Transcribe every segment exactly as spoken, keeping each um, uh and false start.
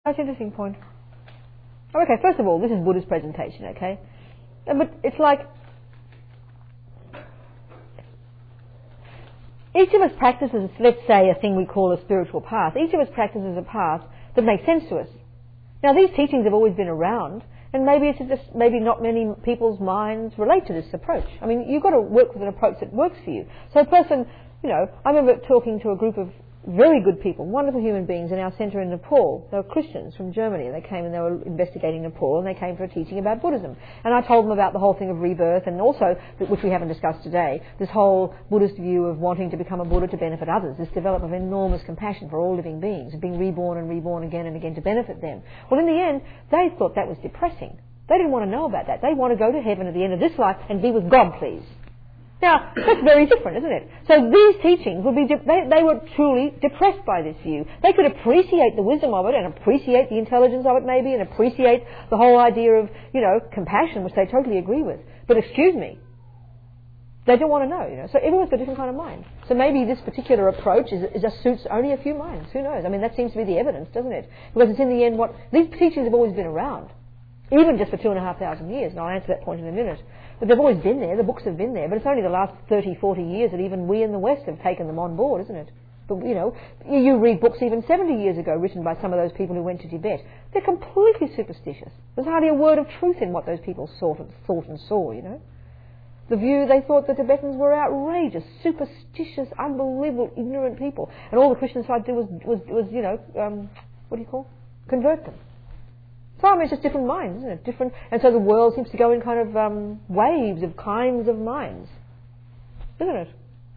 That's an interesting point. Okay, first of all, this is Buddha's presentation, okay? But it's like, each of us practices, let's say, a thing we call a spiritual path. Each of us practices a path that makes sense to us. Now, these teachings have always been around, and maybe it's just, maybe not many people's minds relate to this approach. I mean, you've got to work with an approach that works for you. So a person, you know, I remember talking to a group of very good people, wonderful human beings in our centre in Nepal. They were Christians from Germany, and they came and they were investigating Nepal, and they came for a teaching about Buddhism. And I told them about the whole thing of rebirth, and also, which we haven't discussed today, this whole Buddhist view of wanting to become a Buddha to benefit others, this development of enormous compassion for all living beings, of being reborn and reborn again and again to benefit them. Well, in the end, they thought that was depressing. They didn't want to know about that. They want to go to heaven at the end of this life and be with God, please. Now, that's very different, isn't it? So these teachings would be, de- they, they were truly depressed by this view. They could appreciate the wisdom of it and appreciate the intelligence of it maybe and appreciate the whole idea of, you know, compassion, which they totally agree with. But excuse me, they don't want to know, you know. So everyone's got a different kind of mind. So maybe this particular approach is, it just suits only a few minds. Who knows? I mean, that seems to be the evidence, doesn't it? Because it's in the end what, these teachings have always been around. Even just for two and a half thousand years, and I'll answer that point in a minute. But they've always been there, the books have been there, but it's only the last thirty, forty years that even we in the West have taken them on board, isn't it? But, you know, you read books even seventy years ago written by some of those people who went to Tibet. They're completely superstitious. There's hardly a word of truth in what those people thought and, thought and saw, you know. The view, they thought the Tibetans were outrageous, superstitious, unbelievable, ignorant people. And all the Christians tried to do was, was, was you know, um, what do you call convert them. So I mean, it's just different minds, isn't it? Different, and so the world seems to go in kind of um, waves of kinds of minds, isn't it?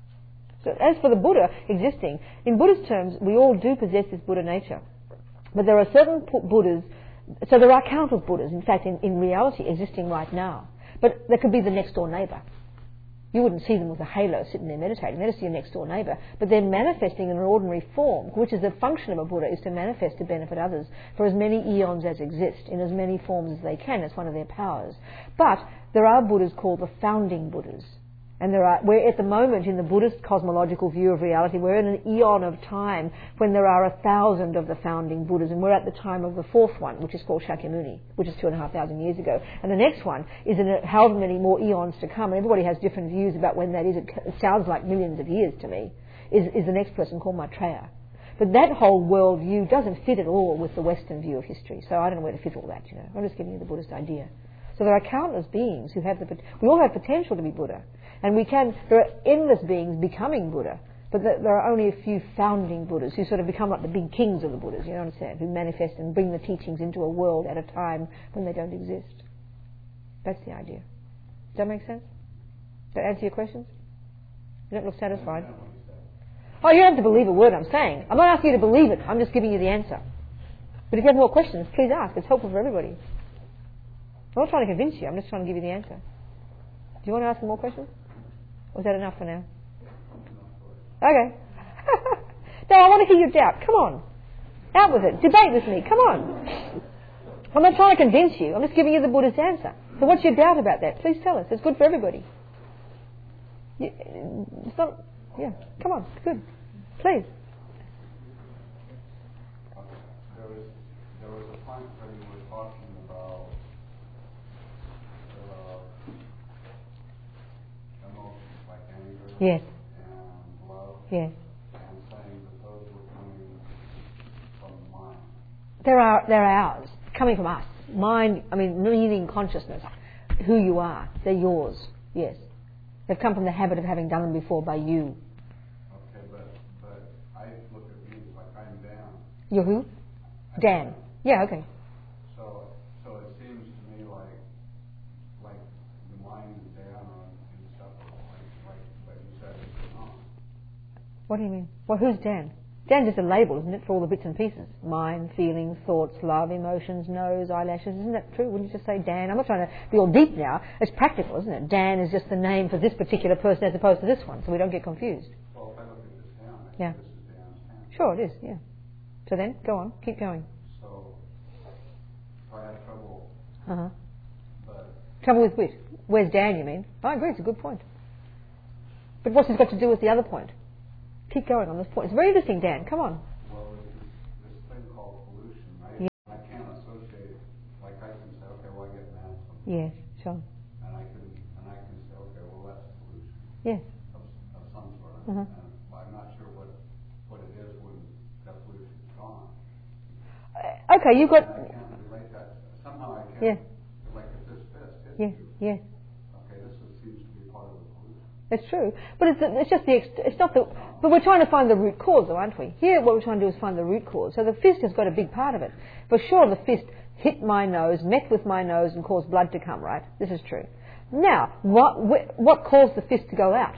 So as for the Buddha existing, in Buddhist terms, we all do possess this Buddha nature. But there are certain Buddhas, so there are countless Buddhas, in fact, in, in reality, existing right now. But there could be the next door neighbour. You wouldn't see them with a halo sitting there meditating. They're just your next door neighbour. But they're manifesting in an ordinary form, which is the function of a Buddha, is to manifest to benefit others for as many eons as exist, in as many forms as they can. It's one of their powers. But there are Buddhas called the founding Buddhas. And there are, we're at the moment in the Buddhist cosmological view of reality, we're in an eon of time when there are a thousand of the founding Buddhas, and we're at the time of the fourth one, which is called Shakyamuni, which is two and a half thousand years ago. And the next one is in a, however many more eons to come, and everybody has different views about when that is. It, it sounds like millions of years to me, is, is the next person called Maitreya. But that whole world view doesn't fit at all with the Western view of history, so I don't know where to fit all that, you know. I'm just giving you the Buddhist idea. So there are countless beings who have the, we all have potential to be Buddha. And we can, there are endless beings becoming Buddha, but there are only a few founding Buddhas who sort of become like the big kings of the Buddhas, you understand, who manifest and bring the teachings into a world at a time when they don't exist. That's the idea. Does that make sense? Does that answer your questions? You don't look satisfied. Oh, you don't have to believe a word I'm saying. I'm not asking you to believe it, I'm just giving you the answer. But if you have more questions, please ask. It's helpful for everybody. I'm not trying to convince you, I'm just trying to give you the answer. Do you want to ask some more questions? Or is that enough for now? Okay. No, I want to hear your doubt. Come on. Out with it. Debate with me. Come on. I'm not trying to convince you. I'm just giving you the Buddhist answer. So what's your doubt about that? Please tell us. It's good for everybody. It's not... Yeah. Come on. It's good. Please. There was, there was a point where you were talking about Yes. and love, yes. and saying that those were coming from the mind. There are, they're ours, coming from us. Mind, I mean, meaning consciousness, who you are, they're yours, yes. They've come from the habit of having done them before by you. Okay, but, but I look at these like I'm Dan. You're who? I'm Dan. Dan. Yeah, okay. So, so it seems to me like, like the mind and Dan are inseparable, like, like, like you said, it's not. What do you mean? Well, who's Dan? Dan's just a label, isn't it, for all the bits and pieces? Mind, feelings, thoughts, love, emotions, nose, eyelashes. Isn't that true? Wouldn't you just say Dan? I'm not trying to be all deep now. It's practical, isn't it? Dan is just the name for this particular person as opposed to this one, so we don't get confused. Well, if I look at this hand, I think Yeah. this is Dan's hand. Sure, it is, yeah. So then, go on, keep going. So, so I had trouble, Uh-huh. but Trouble with which? Where's Dan, you mean? I agree, it's a good point. But what's it got to do with the other point? Keep going on this point. It's very interesting, Dan. Come on. well, there's this, this thing called pollution, right? Yeah. Yes, sure. And I can and I can say, okay, well that's a pollution. Yes. Of, of some sort. Uh-huh. And I'm not sure what what it is when that pollution's gone. Uh, okay, you've got. And I can't relate that. Somehow I can't. Yeah. Like if this fist hits Yes. you. Yes. Okay, this is, seems to be part of the pollution. It's true, but it's, it's just the, it's not the, but we're trying to find the root cause though, aren't we? Here what we're trying to do is find the root cause. So the fist has got a big part of it. For sure the fist hit my nose, met with my nose and caused blood to come, right? This is true. Now, what, what caused the fist to go out?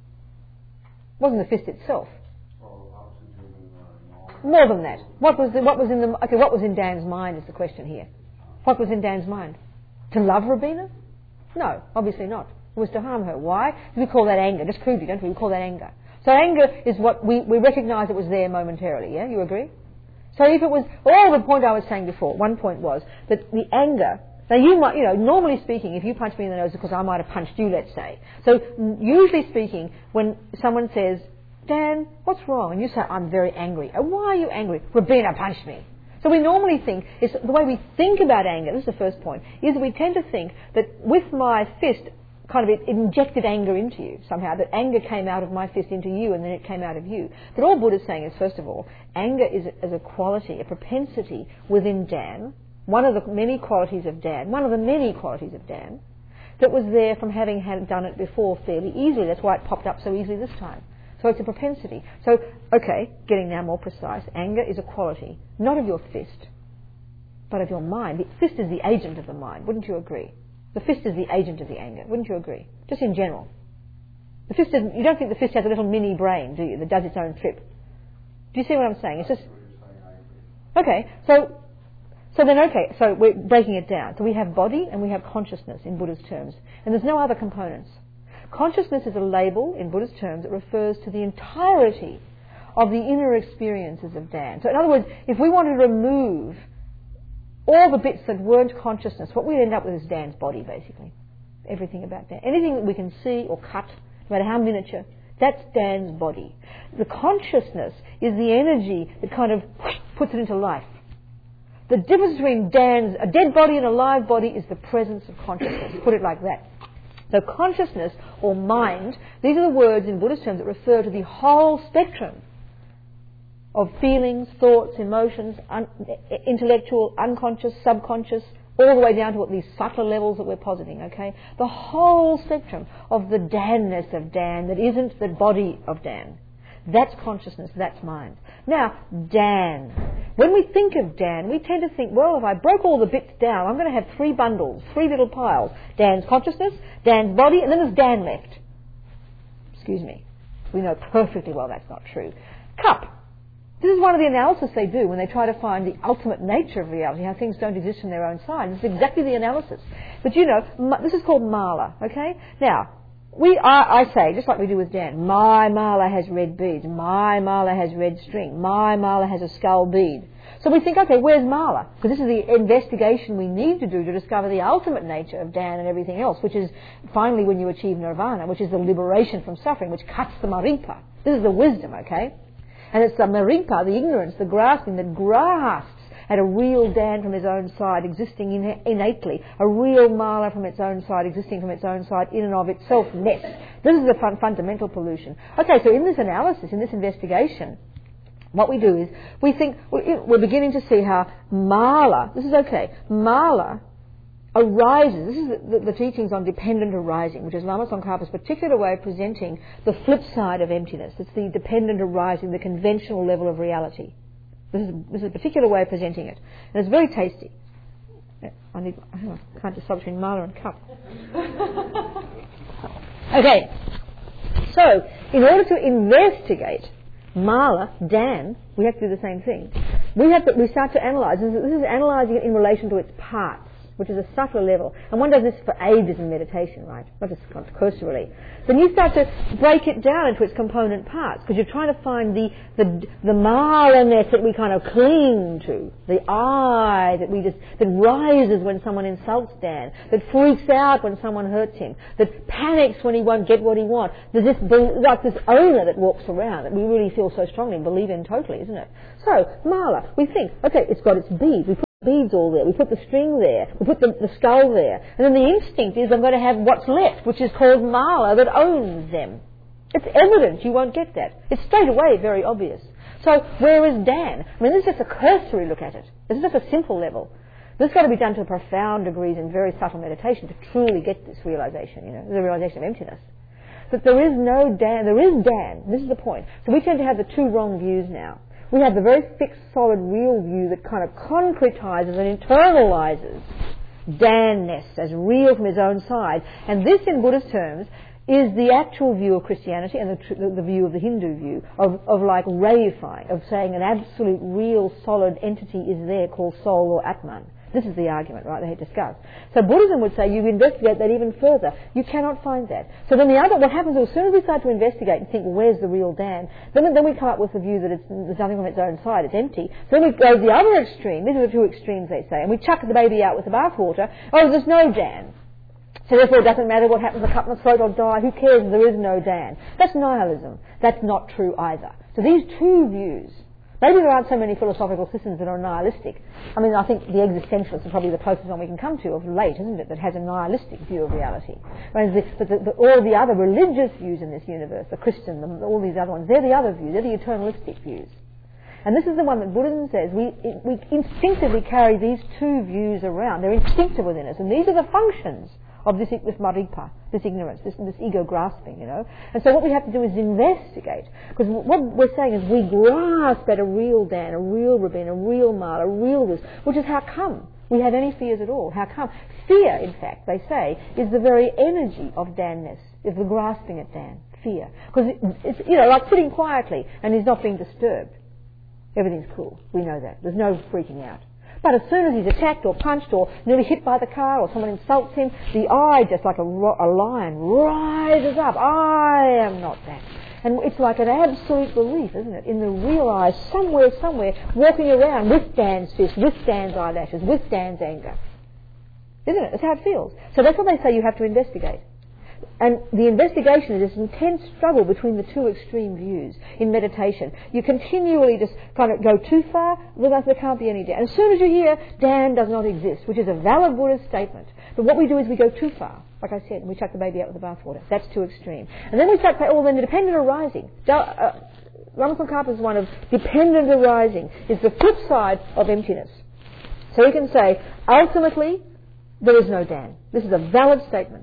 It wasn't the fist itself. Well, oxygen and uh, More than that. What was, the, what was in the, okay, what was in Dan's mind is the question here. What was in Dan's mind? To love Robina? No, obviously not. It was to harm her. Why? We call that anger. Just crudely, don't we? We call that anger. So anger is what we, we recognise it was there momentarily, yeah? You agree? So if it was, well, the point I was saying before, one point was that the anger, now you might, you know, normally speaking, if you punch me in the nose because I might have punched you, let's say. So usually speaking, when someone says, Dan, what's wrong? And you say, I'm very angry. Oh, why are you angry? Robina punched me. So we normally think, it's the way we think about anger, this is the first point, is that we tend to think that with my fist, kind of it injected anger into you somehow, that anger came out of my fist into you and then it came out of you. But all Buddha's saying is, first of all, anger is a, is a quality, a propensity within Dan, one of the many qualities of Dan, one of the many qualities of Dan, that was there from having had done it before fairly easily. That's why it popped up so easily this time. So it's a propensity. So, okay, getting now more precise, anger is a quality, not of your fist, but of your mind. The fist is the agent of the mind, wouldn't you agree? The fist is the agent of the anger, wouldn't you agree? Just in general. The fist isn't, you don't think the fist has a little mini brain, do you, that does its own trip? Do you see what I'm saying? It's just... Okay, so, so then okay, so we're breaking it down. So we have body and we have consciousness in Buddha's terms. And there's no other components. Consciousness is a label, in Buddha's terms, that refers to the entirety of the inner experiences of Dan. So in other words, if we wanted to remove all the bits that weren't consciousness, what we'd end up with is Dan's body, basically. Everything about Dan. Anything that we can see or cut, no matter how miniature, that's Dan's body. The consciousness is the energy that kind of puts it into life. The difference between Dan's, a dead body and a live body is the presence of consciousness. Put it like that. So consciousness or mind, these are the words in Buddhist terms that refer to the whole spectrum of feelings, thoughts, emotions, un- intellectual, unconscious, subconscious, all the way down to what these subtler levels that we're positing, okay? The whole spectrum of the Dan-ness of Dan that isn't the body of Dan. That's consciousness, that's mind. Now, Dan. When we think of Dan, we tend to think, well, if I broke all the bits down, I'm going to have three bundles, three little piles. Dan's consciousness, Dan's body, and then there's Dan left. Excuse me. We know perfectly well that's not true. Cup. This is one of the analysis they do when they try to find the ultimate nature of reality, how things don't exist from their own side. This is exactly the analysis. But you know, this is called mala, okay? Now, we I, I say, just like we do with Dan, my mala has red beads, my mala has red string, my mala has a skull bead. So we think, okay, where's mala? Because this is the investigation we need to do to discover the ultimate nature of Dan and everything else, which is finally when you achieve nirvana, which is the liberation from suffering, which cuts the maripa. This is the wisdom, okay? And it's the maripa, the ignorance, the grasping that grasps at a real Dan from his own side existing in, innately, a real mala from its own side existing from its own side in and of itself-ness. This is the fun, fundamental pollution. Okay, so in this analysis, in this investigation, what we do is we think, we're beginning to see how mala, this is okay, mala arises. This is the, the, the teachings on dependent arising, which is Lama Tsongkhapa's particular way of presenting the flip side of emptiness. It's the dependent arising, the conventional level of reality. This is, this is a particular way of presenting it. And it's very tasty. I need, I can't decide between mala and cup. Okay. So, in order to investigate mala, Dan, we have to do the same thing. We have to, we start to analyse. This is, this is analysing it in relation to its parts, which is a subtler level. And one does this for ages in meditation, right? Not just cursorily. Then you start to break it down into its component parts, because you're trying to find the, the, the mala-ness that we kind of cling to, the I that we just, that rises when someone insults Dan, that freaks out when someone hurts him, that panics when he won't get what he wants. There's this, like this owner that walks around that we really feel so strongly and believe in totally, isn't it? So, mala, we think, okay, it's got its bead. We beads all there, we put the string there, we put the, the skull there, and then the instinct is I'm going to have what's left, which is called mala, that owns them. It's evident you won't get that. It's straight away very obvious. So where is Dan? I mean, this is just a cursory look at it. This is just a simple level. This has got to be done to profound degrees in very subtle meditation to truly get this realization, you know, the realization of emptiness. That there is no Dan, there is Dan. This is the point. So we tend to have the two wrong views now. We have the very fixed, solid, real view that kind of concretizes and internalizes Dan-ness as real from his own side. And this, in Buddhist terms, is the actual view of Christianity and the, the, the view of the Hindu view of, of like reifying, of saying an absolute, real, solid entity is there called soul or Atman. This is the argument, right, they had discussed. So Buddhism would say you investigate that even further. You cannot find that. So then the other, what happens is as soon as we start to investigate and think, well, where's the real Dan, then, then we come up with the view that it's, there's nothing from its own side, it's empty. So then we go to the other extreme, these are the two extremes they say, and we chuck the baby out with the bathwater, oh, there's no Dan. So therefore it doesn't matter what happens, the cut in the throat or die, who cares, there is no Dan. That's nihilism. That's not true either. So these two views, maybe there aren't so many philosophical systems that are nihilistic. I mean, I think the existentialists are probably the closest one we can come to of late, isn't it, that has a nihilistic view of reality. Whereas the, but the, the, all the other religious views in this universe, the Christian, the, all these other ones, they're the other views, they're the eternalistic views. And this is the one that Buddhism says we, it, we instinctively carry these two views around. They're instinctive within us, and these are the functions of this, this maripa, this ignorance, this, this ego grasping, you know. And so what we have to do is investigate. Because what we're saying is we grasp at a real Dan, a real Rabin, a real Mala, a real this, which is how come we have any fears at all. How come? Fear, in fact, they say, is the very energy of Dan-ness, is the grasping at Dan, fear. Because it, it's, you know, like sitting quietly and he's not being disturbed. Everything's cool. We know that. There's no freaking out. But as soon as he's attacked or punched or nearly hit by the car or someone insults him, the I, just like a, a lion, rises up. I am not that. And it's like an absolute belief, isn't it, in the real I, somewhere, somewhere, walking around with Dan's fist, with Dan's eyelashes, with Dan's anger. Isn't it? That's how it feels. So that's what they say you have to investigate. And the investigation is this intense struggle between the two extreme views in meditation. You continually just kind of go too far, well, there can't be any Dan. And as soon as you hear Dan does not exist, which is a valid Buddhist statement, but what we do is we go too far. Like I said, we chuck the baby out with the bathwater. That's too extreme. And then we start to say, oh, then the dependent arising. Uh, Ramana is one of dependent arising. Is the flip side of emptiness. So we can say, ultimately, there is no Dan. This is a valid statement.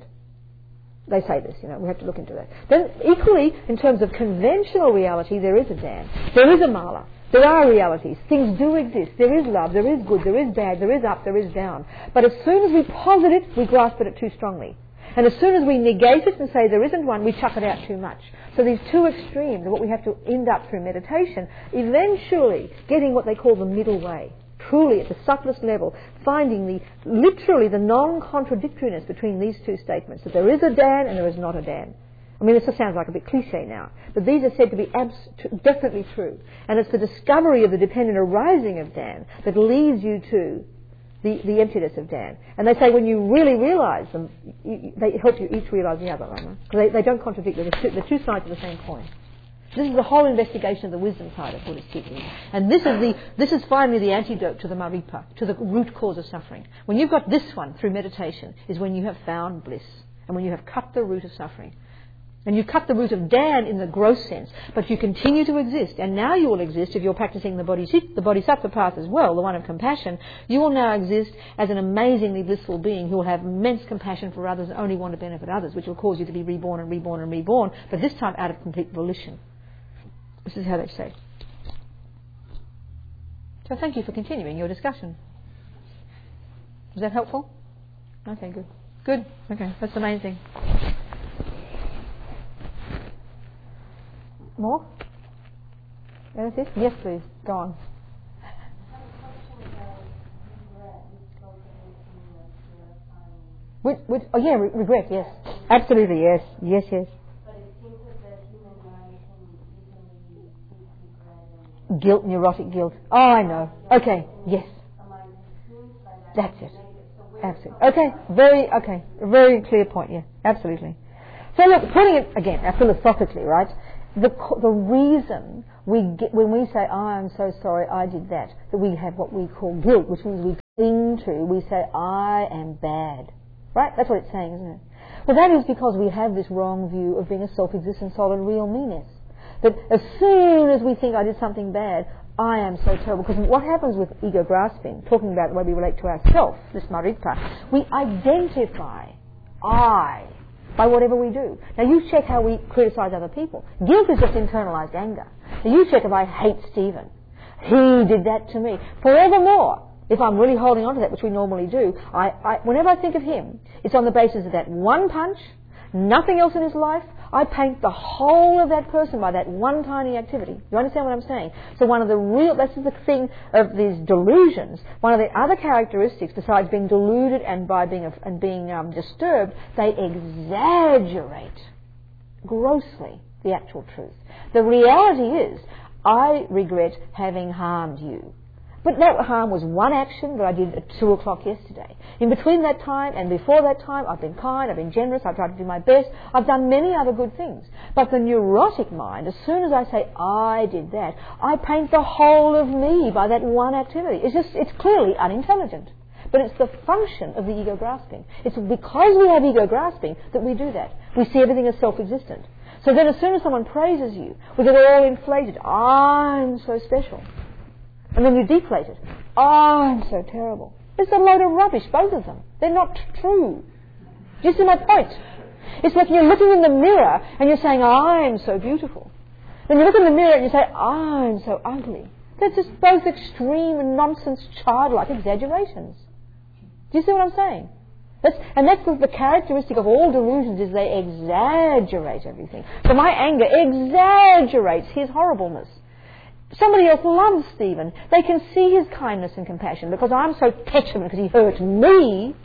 They say this, you know, we have to look into that. Then equally, in terms of conventional reality, there is a Dan. There is a Mala. There are realities. Things do exist. There is love. There is good. There is bad. There is up. There is down. But as soon as we posit it, we grasp at it too strongly. And as soon as we negate it and say there isn't one, we chuck it out too much. So these two extremes are what we have to end up through meditation, eventually getting what they call the middle way. Truly, at the subtlest level, finding the literally the non-contradictoriness between these two statements, that there is a Dan and there is not a Dan. I mean, this just sounds like a bit cliche now, but these are said to be abs- definitely true. And it's the discovery of the dependent arising of Dan that leads you to the, the emptiness of Dan. And they say when you really realise them, you, they help you each realise the other, right? Because they, they don't contradict, they're the two, the two sides of the same coin. This is the whole investigation of the wisdom side of Buddhist teaching. And this is the this is finally the antidote to the maripa, to the root cause of suffering. When you've got this one through meditation is when you have found bliss and when you have cut the root of suffering. And you cut the root of Dan in the gross sense, but you continue to exist. And now you will exist, if you're practicing the bodhisattva, the bodhisattva path as well, the one of compassion, you will now exist as an amazingly blissful being who will have immense compassion for others and only want to benefit others, which will cause you to be reborn and reborn and reborn, but this time out of complete volition. This is how they say. So thank you for continuing your discussion. Was that helpful? Okay, good. Good. Okay, that's the main thing. More? Anything? Yes, please. Go on. Which, which, oh yeah, re- regret, yes. Absolutely, yes. Yes, yes. Guilt, neurotic guilt. Oh, I know. Okay, yes. That's it. Absolutely. Okay, very, okay. Very clear point, yeah. Absolutely. So look, putting it, again, philosophically, right? The the reason we get, when we say, oh, I'm so sorry, I did that, that we have what we call guilt, which means we cling to, we say, I am bad. Right? That's what it's saying, isn't it? Well, that is because we have this wrong view of being a self-existent, solid, real meanness. That as soon as we think I did something bad, I am so terrible. Because what happens with ego grasping, talking about the way we relate to ourselves, this marika, we identify I by whatever we do. Now you check how we criticise other people. Guilt is just internalized anger. Now you check if I hate Stephen. He did that to me. Forevermore, if I'm really holding on to that, which we normally do, I, I, whenever I think of him, it's on the basis of that one punch, nothing else in his life. I paint the whole of that person by that one tiny activity. You understand what I'm saying? So one of the real, this is the thing of these delusions. One of the other characteristics, besides being deluded and by being and being um, disturbed, they exaggerate grossly the actual truth. The reality is, I regret having harmed you. But that harm was one action that I did at two o'clock yesterday. In between that time and before that time, I've been kind, I've been generous, I've tried to do my best, I've done many other good things. But the neurotic mind, as soon as I say, I did that, I paint the whole of me by that one activity. It's just, it's clearly unintelligent. But it's the function of the ego grasping. It's because we have ego grasping that we do that. We see everything as self-existent. So then as soon as someone praises you, we get all inflated. I'm so special. And then you deflate it. Oh, I'm so terrible. It's a load of rubbish, both of them. They're not true. Do you see my point? It's like you're looking in the mirror and you're saying, I'm so beautiful. Then you look in the mirror and you say, I'm so ugly. They're just both extreme and nonsense, childlike exaggerations. Do you see what I'm saying? That's, and that's the, the characteristic of all delusions, is they exaggerate everything. So my anger exaggerates his horribleness. Somebody else loves Stephen. They can see his kindness and compassion. Because I'm so petulant because he hurt me,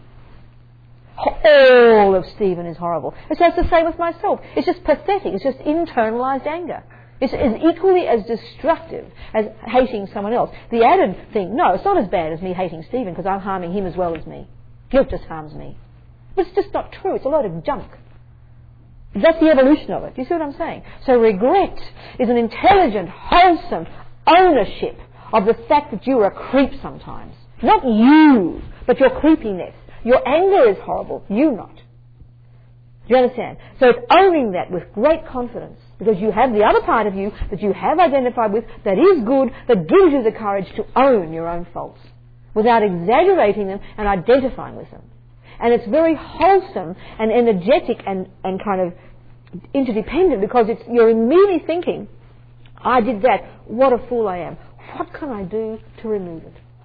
all of Stephen is horrible. And so it's the same with myself. It's just pathetic. It's just internalized anger. It's, it's equally as destructive as hating someone else. The added thing, no, it's not as bad as me hating Stephen because I'm harming him as well as me. Guilt just harms me. But it's just not true. It's a load of junk. That's the evolution of it. Do you see what I'm saying? So regret is an intelligent, wholesome ownership of the fact that you're a creep sometimes. Not you, but your creepiness. Your anger is horrible, you not. Do you understand? So it's owning that with great confidence, because you have the other part of you that you have identified with that is good, that gives you the courage to own your own faults without exaggerating them and identifying with them. And it's very wholesome and energetic and, and kind of interdependent, because it's, you're immediately thinking, I did that, what a fool I am. What can I do to remove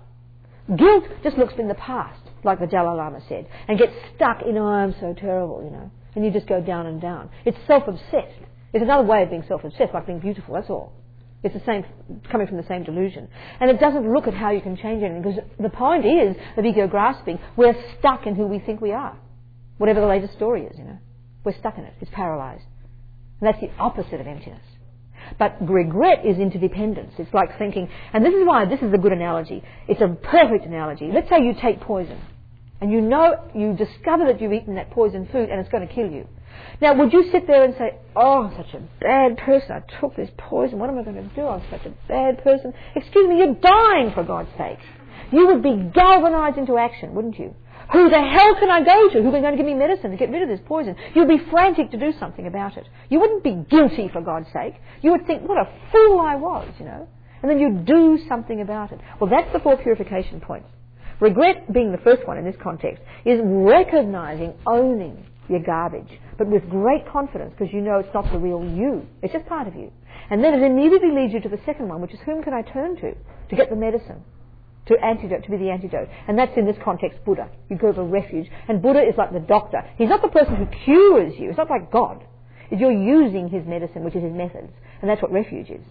it? Guilt just looks in the past, like the Dalai Lama said, and gets stuck in, oh, I'm so terrible, you know, and you just go down and down. It's self-obsessed. It's another way of being self-obsessed, like being beautiful, that's all. It's the same, coming from the same delusion. And it doesn't look at how you can change anything, because the point is, of ego grasping, we're stuck in who we think we are. Whatever the latest story is, you know. We're stuck in it. It's paralysed. And that's the opposite of emptiness. But regret is interdependence. It's like thinking, and this is why this is a good analogy. It's a perfect analogy. Let's say you take poison, and you know, you discover that you've eaten that poison food and it's going to kill you. Now, would you sit there and say, oh, I'm such a bad person, I took this poison, what am I going to do? I'm such a bad person. Excuse me, you're dying, for God's sake. You would be galvanised into action, wouldn't you? Who the hell can I go to? Who's going to give me medicine to get rid of this poison? You'd be frantic to do something about it. You wouldn't be guilty, for God's sake. You would think, what a fool I was, you know. And then you'd do something about it. Well, that's the four purification points. Regret, being the first one in this context, is recognising, owning your garbage, but with great confidence, because you know it's not the real you. It's just part of you. And then it immediately leads you to the second one, which is, whom can I turn to to get the medicine? To antidote, to be the antidote. And that's in this context Buddha. You go to a refuge. And Buddha is like the doctor. He's not the person who cures you. It's not like God. If you're using his medicine, which is his methods. And that's what refuge is.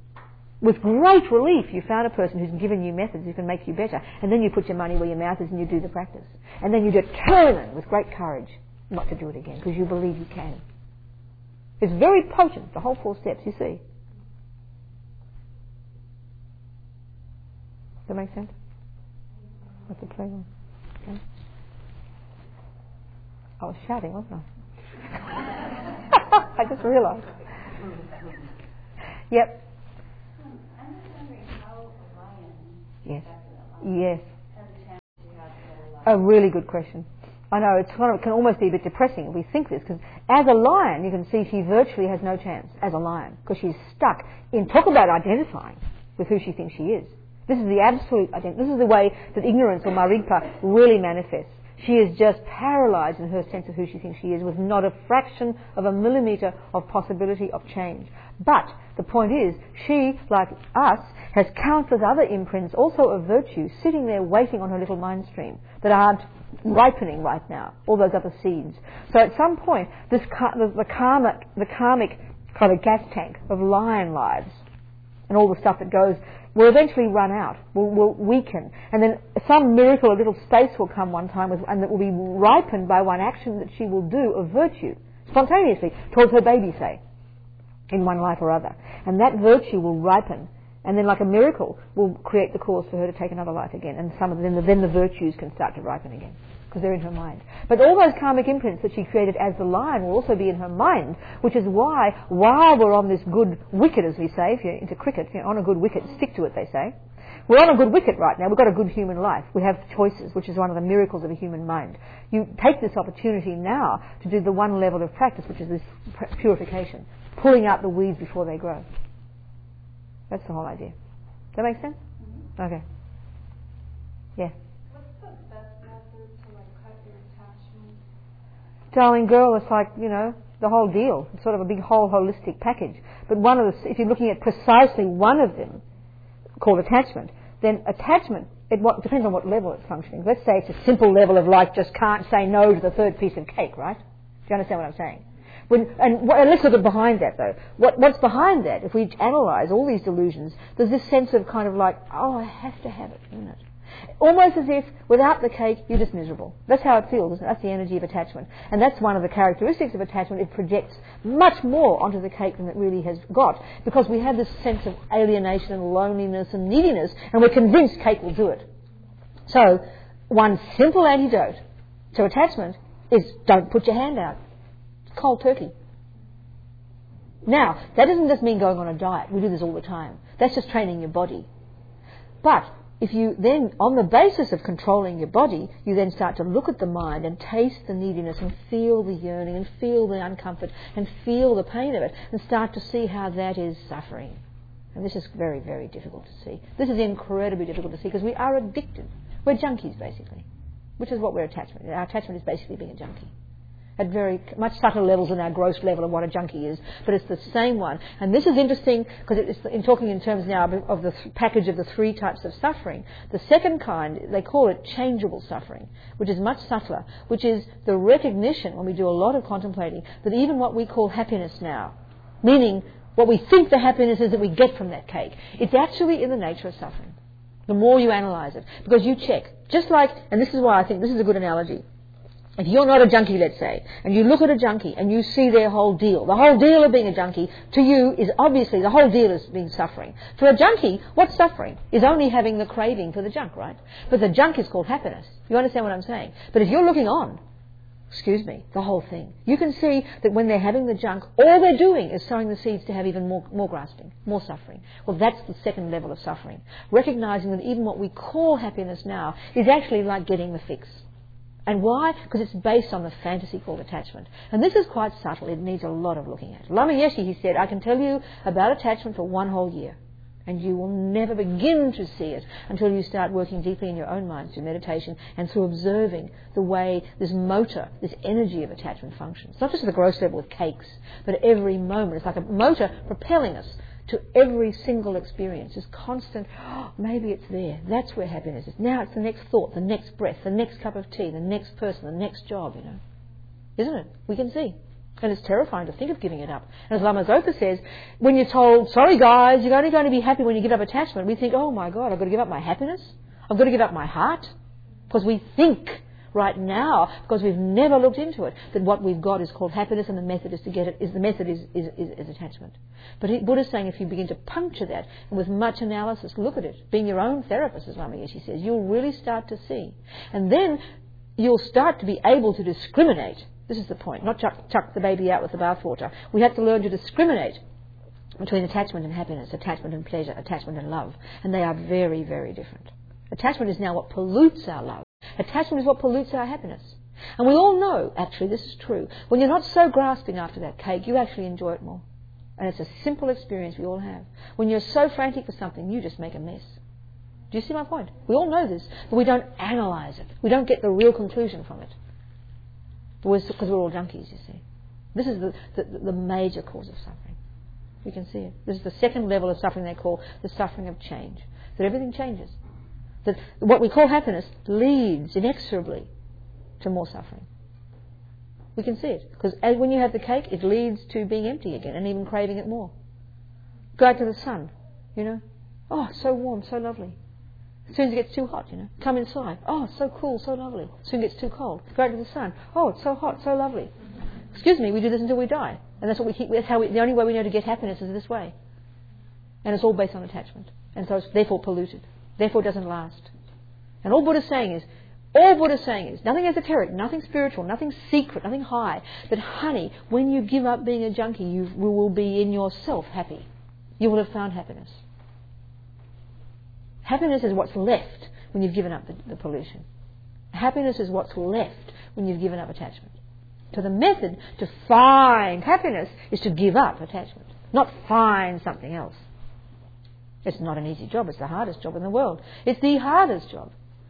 With great relief, you found a person who's given you methods who can make you better. And then you put your money where your mouth is and you do the practice. And then you determine with great courage not to do it again, because you believe you can. It's very potent, the whole four steps, you see. Does that make sense? What's the play on? Okay. I was shouting, wasn't I? I just realised. Yep. I'm just wondering how Orion. Yes. Yes. A really good question. I know, it's kind of, it can almost be a bit depressing if we think this, because as a lion, you can see she virtually has no chance as a lion, because she's stuck in, talk about identifying with who she thinks she is. This is the absolute, I think, this is the way that ignorance or marigpa really manifests. She is just paralysed in her sense of who she thinks she is, with not a fraction of a millimetre of possibility of change. But the point is, she, like us, has countless other imprints, also of virtue, sitting there waiting on her little mind stream that aren't ripening right now, all those other seeds. So at some point, this the, the karmic, the karmic kind of gas tank of lion lives and all the stuff that goes will eventually run out, will, will weaken, and then some miracle, a little space will come one time, with, and that will be ripened by one action that she will do of virtue, spontaneously, towards her baby, say, in one life or other. And that virtue will ripen, and then like a miracle will create the cause for her to take another life again, and some of them, then the virtues can start to ripen again, because they're in her mind. But all those karmic imprints that she created as the lion will also be in her mind, which is why, while we're on this good wicket, as we say, if you're into cricket, if you're on a good wicket, stick to it, they say. We're on a good wicket right now. We've got a good human life. We have choices, which is one of the miracles of a human mind. You take this opportunity now to do the one level of practice, which is this purification, pulling out the weeds before they grow. That's the whole idea. Does that make sense? Mm-hmm. Okay. Yeah. What's the best method to like cut your attachment? Darling girl, it's like, you know, the whole deal. It's sort of a big whole holistic package. But one of the, if you're looking at precisely one of them, called attachment, then attachment, it what, depends on what level it's functioning. Let's say it's a simple level of like just can't say no to the third piece of cake, right? Do you understand what I'm saying? When, and, and let's look at behind that though. What, what's behind that? If we analyse all these delusions, there's this sense of kind of like, oh, I have to have it, isn't it? Almost as if without the cake you're just miserable. That's how it feels, isn't it? That's the energy of attachment. And that's one of the characteristics of attachment. It projects much more onto the cake than it really has got, because we have this sense of alienation and loneliness and neediness, and we're convinced cake will do it. So one simple antidote to attachment is don't put your hand out. It's cold turkey. Now, that doesn't just mean going on a diet. We do this all the time. That's just training your body. But if you then, on the basis of controlling your body, you then start to look at the mind and taste the neediness and feel the yearning and feel the uncomfort and feel the pain of it and start to see how that is suffering. And this is very, very difficult to see. This is incredibly difficult to see because we are addicted. We're junkies, basically, which is what we're attachment. Our attachment is basically being a junkie. At very much subtler levels than our gross level of what a junkie is, but it's the same one. And this is interesting because it's in talking in terms now of the th- package of the three types of suffering. The second kind, they call it changeable suffering, which is much subtler, which is the recognition, when we do a lot of contemplating, that even what we call happiness now, meaning what we think the happiness is that we get from that cake, it's actually in the nature of suffering. The more you analyse it, because you check, just like, and this is why I think this is a good analogy. If you're not a junkie, let's say, and you look at a junkie and you see their whole deal, the whole deal of being a junkie to you is obviously, the whole deal is being suffering. For a junkie, what's suffering? Is only having the craving for the junk, right? But the junk is called happiness. You understand what I'm saying? But if you're looking on, excuse me, the whole thing, you can see that when they're having the junk, all they're doing is sowing the seeds to have even more, more grasping, more suffering. Well, that's the second level of suffering. Recognising that even what we call happiness now is actually like getting the fix. And why? Because it's based on the fantasy called attachment. And this is quite subtle. It needs a lot of looking at. Lama Yeshe, he said, I can tell you about attachment for one whole year. And you will never begin to see it until you start working deeply in your own mind through meditation and through observing the way this motor, this energy of attachment functions. It's not just at the gross level with cakes, but at every moment. It's like a motor propelling us to every single experience. This constant, oh, maybe it's there. That's where happiness is. Now it's the next thought, the next breath, the next cup of tea, the next person, the next job, you know. Isn't it? We can see. And it's terrifying to think of giving it up. And as Lama Zopa says, when you're told, sorry guys, you're only going to be happy when you give up attachment, we think, oh my God, I've got to give up my happiness? I've got to give up my heart? Because we think right now, because we've never looked into it, that what we've got is called happiness, and the method is to get it, is the method is, is, is, is attachment. But he, Buddha's saying if you begin to puncture that, and with much analysis, look at it, being your own therapist, as Lama Yeshe says, you'll really start to see. And then you'll start to be able to discriminate. This is the point, not chuck, chuck the baby out with the bathwater. We have to learn to discriminate between attachment and happiness, attachment and pleasure, attachment and love. And they are very, very different. Attachment is now what pollutes our love. Attachment is what pollutes our happiness. And we all know, actually, this is true. When you're not so grasping after that cake, you actually enjoy it more. And it's a simple experience we all have. When you're so frantic for something, you just make a mess. Do you see my point? We all know this, but we don't analyse it. We don't get the real conclusion from it. Because we're all junkies, you see. This is the, the, the major cause of suffering. You can see it. This is the second level of suffering they call the suffering of change. That everything changes. That what we call happiness leads inexorably to more suffering. We can see it. Because when you have the cake, it leads to being empty again and even craving it more. Go out to the sun, you know. Oh, so warm, so lovely. As soon as it gets too hot, you know. Come inside. Oh, so cool, so lovely. As soon as it gets too cold. Go out to the sun. Oh, it's so hot, so lovely. Excuse me, we do this until we die. And that's what we keep, that's how we, the only way we know to get happiness is this way. And it's all based on attachment. And so it's therefore polluted. Therefore it doesn't last. And all Buddha's saying is, all Buddha's saying is, nothing esoteric, nothing spiritual, nothing secret, nothing high, that honey, when you give up being a junkie, you will be in yourself happy. You will have found happiness. Happiness is what's left when you've given up the, the pollution. Happiness is what's left when you've given up attachment. So the method to find happiness is to give up attachment, not find something else. It's not an easy job. It's the hardest job in the world. It's the hardest job.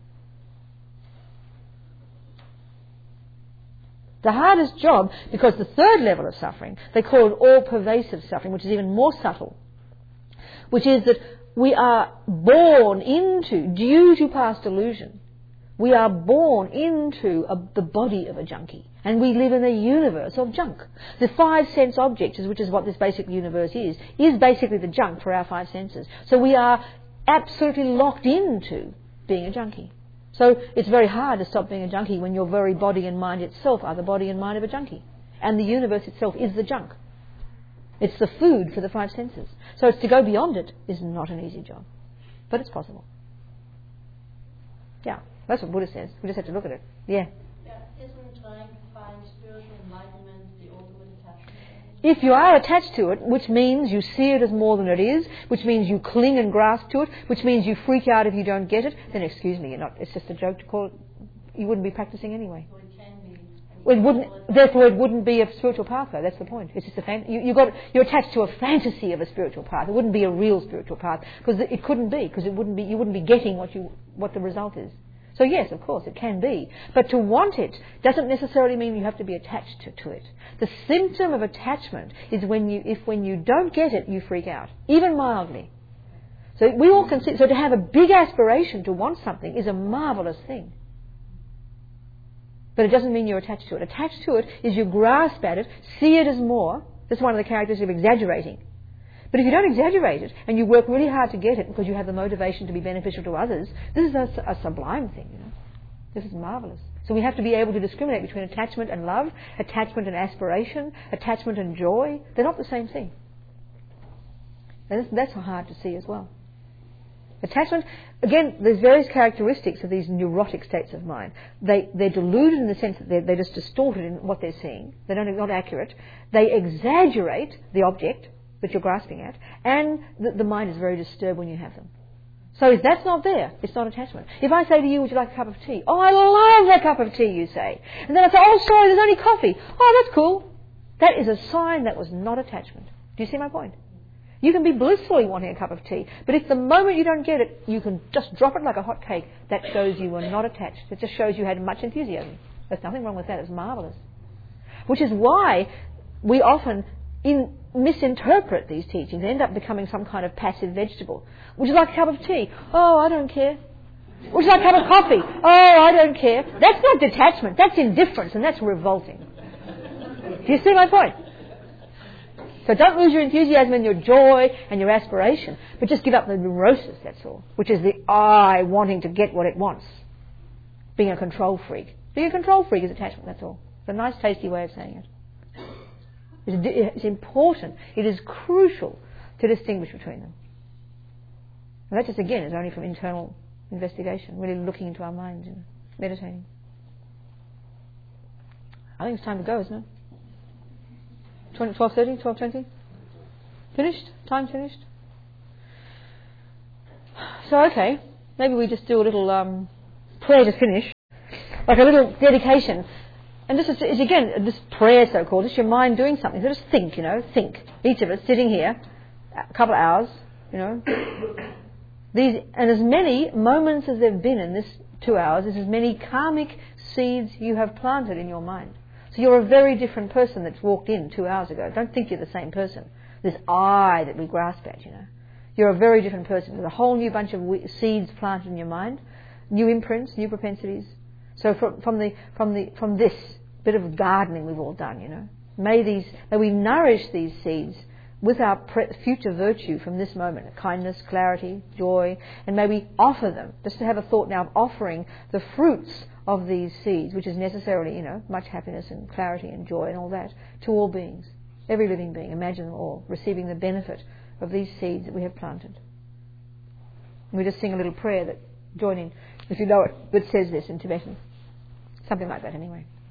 The hardest job, because the third level of suffering, they call it all-pervasive suffering, which is even more subtle, which is that we are born into, due to past delusion, we are born into a, the body of a junkie. And we live in a universe of junk. The five sense objects, which is what this basic universe is, is basically the junk for our five senses. So we are absolutely locked into being a junkie. So it's very hard to stop being a junkie when your very body and mind itself are the body and mind of a junkie. And the universe itself is the junk. It's the food for the five senses. So it's to go beyond it is not an easy job. But it's possible. Yeah, that's what Buddha says. We just have to look at it. Yeah. Yeah, isn't trying to find spiritual enlightenment the ultimate attachment? If you are attached to it, which means you see it as more than it is, which means you cling and grasp to it, which means you freak out if you don't get it, then excuse me, you're not. It's just a joke to call it. You wouldn't be practicing anyway. So it can be. Well, it wouldn't. Therefore, it wouldn't be a spiritual path, though. That's the point. It's just a fan- you, you got. You're attached to a fantasy of a spiritual path. It wouldn't be a real spiritual path because it couldn't be because it wouldn't be. You wouldn't be getting what you what the result is. So yes, of course, it can be. But to want it doesn't necessarily mean you have to be attached to, to it. The symptom of attachment is when you, if when you don't get it, you freak out, even mildly. So we all consider, so to have a big aspiration to want something is a marvellous thing. But it doesn't mean you're attached to it. Attached to it is you grasp at it, see it as more. That's one of the characteristics of exaggerating. But if you don't exaggerate it and you work really hard to get it because you have the motivation to be beneficial to others, this is a, a sublime thing, you know. This is marvellous. So we have to be able to discriminate between attachment and love, attachment and aspiration, attachment and joy. They're not the same thing. And that's hard to see as well. Attachment, again, there's various characteristics of these neurotic states of mind. They, they're deluded in the sense that they're, they're just distorted in what they're seeing. They're not, not accurate. They exaggerate the object that you're grasping at, and the, the mind is very disturbed when you have them. So if that's not there, it's not attachment. If I say to you, would you like a cup of tea? Oh, I love that cup of tea, you say. And then I say, oh, sorry, there's only coffee. Oh, that's cool. That is a sign that was not attachment. Do you see my point? You can be blissfully wanting a cup of tea, but if the moment you don't get it, you can just drop it like a hot cake, that shows you were not attached. It just shows you had much enthusiasm. There's nothing wrong with that. It's marvellous. Which is why we often in, misinterpret these teachings and end up becoming some kind of passive vegetable. Would you like a cup of tea? Oh, I don't care. Would you like a cup of coffee? Oh, I don't care. That's not detachment. That's indifference, and that's revolting. Do you see my point? So don't lose your enthusiasm and your joy and your aspiration, but just give up the neurosis, that's all, which is the I wanting to get what it wants. Being a control freak. Being a control freak is attachment, that's all. It's a nice, tasty way of saying it. It's important, it is crucial to distinguish between them. And that just, again, is only from internal investigation, really looking into our minds and meditating. I think it's time to go, isn't it? twelve thirty, twelve twenty? Finished? Time finished? So, okay, maybe we just do a little um, prayer to finish. like a little dedication. And this is, is again, this prayer so-called, just your mind doing something. So just think, you know, think. Each of us sitting here, a couple of hours, you know. These, and as many moments as there have been in this two hours, is as many karmic seeds you have planted in your mind. So you're a very different person that's walked in two hours ago. Don't think you're the same person. This I that we grasp at, you know. You're a very different person with a whole new bunch of seeds planted in your mind, new imprints, new propensities. So from, from the from the from this bit of gardening we've all done, you know, may these may we nourish these seeds with our pre- future virtue from this moment, kindness, clarity, joy, and may we offer them. Just to have a thought now of offering the fruits of these seeds, which is necessarily, you know, much happiness and clarity and joy and all that, to all beings, every living being. Imagine them all receiving the benefit of these seeds that we have planted. And we just sing a little prayer that join in, if you know it, that says this in Tibetan. Something like that anyway.